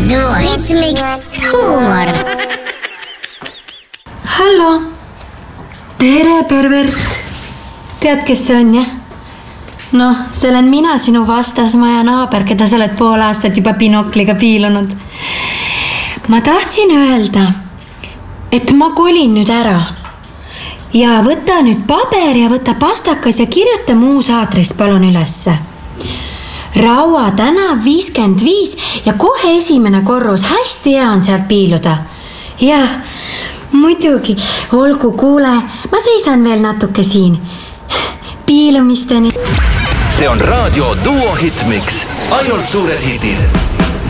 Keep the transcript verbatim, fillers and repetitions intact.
Duo Hitmix huumor. Hallo. Tere, pervert. Tead, kes see on, jah? Noh, see olen mina, sinu vastasmaja naaber, keda sa oled pool aastat juba binokliga piilunud. Ma tahtsin öelda, et ma kolin nüüd ära. Ja võta nüüd paber ja võta pastakas ja kirjuta mu uus aadress palun ülesse. Raua tänav viiskümmend viis ja kohe esimene korrus, hästi hea on sealt piiluda. Jah, muidugi, olgu, kuule, ma seisan veel natuke siin. Piilumisteni. See on raadio Duo Hitmix, ainult suured hitid.